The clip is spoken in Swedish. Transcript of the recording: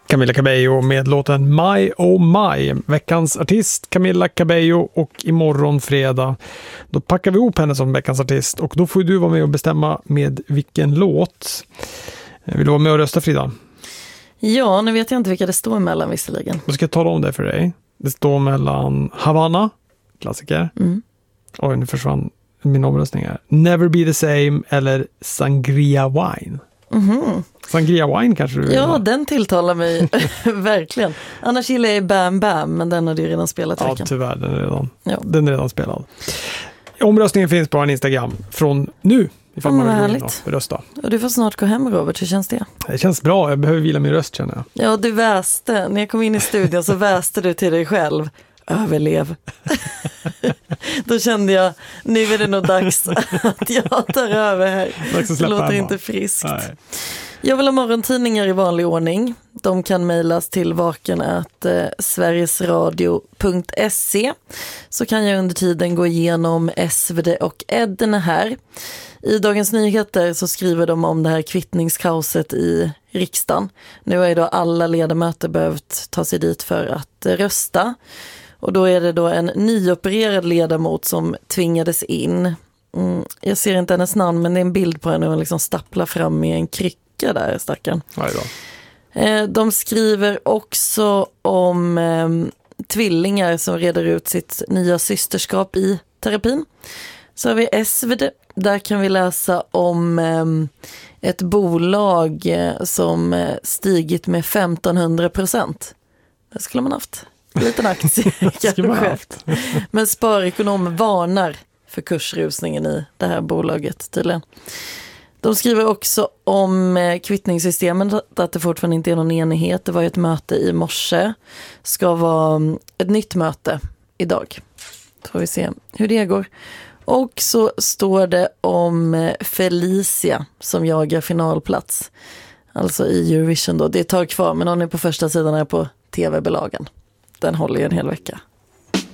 Camila Cabello med låten My Oh My. Veckans artist Camila Cabello, och imorgon fredag då packar vi ihop henne som veckans artist, och då får du vara med och bestämma med vilken låt. Vill du vara med och rösta, Frida? Ja, nu vet jag inte vilka det står mellan visserligen. Då ska jag tala om det för dig. Det står mellan Havana, klassiker. Oj, nu försvann min omröstning här. Never Be The Same eller Sangria Wine. Sangria Wine kanske du vill ha? Den tilltalar mig verkligen. Annars gillar jag Bam Bam, men den har du redan spelat. Ja, tyvärr, den är redan spelad. Omröstningen finns på en Instagram från nu, ifall man vill rösta. Och du får snart gå hem, Robert. Hur känns det? Det känns bra, jag behöver vila min röst, känner jag. Ja, du väste. När jag kom in i studion så väste du till dig själv. Överlev. Då kände jag, nu är det nog dags att jag tar över här. Det låter inte friskt. Nej. Jag vill ha morgontidningar i vanlig ordning. De kan mejlas till vaken@sverigesradio.se. Så kan jag under tiden gå igenom SvD och Ed här. I Dagens Nyheter så skriver de om det här kvittningskaoset i riksdagen. Nu har ju då alla ledamöter behövt ta sig dit för att rösta. Och då är det då en nyopererad ledamot som tvingades in. Jag ser inte hennes namn, men det är en bild på henne och hon liksom stapplar fram i en krycka där, stackaren. De skriver också om tvillingar som reder ut sitt nya systerskap i terapin. Så har vi SvD, där kan vi läsa om ett bolag som stigit med 1500%. Det skulle man haft. En liten aktie kanske. Men sparekonom varnar för kursrusningen i det här bolaget tydligen. De skriver också om kvittningssystemen, att det fortfarande inte är någon enighet. Det var ju ett möte i morse. Ska vara ett nytt möte idag. Så får vi se hur det går. Och så står det om Felicia som jagar finalplats. Alltså i Eurovision då. Det är ett tag kvar, men hon är på första sidan här på tv-belagen. Den håller ju en hel vecka.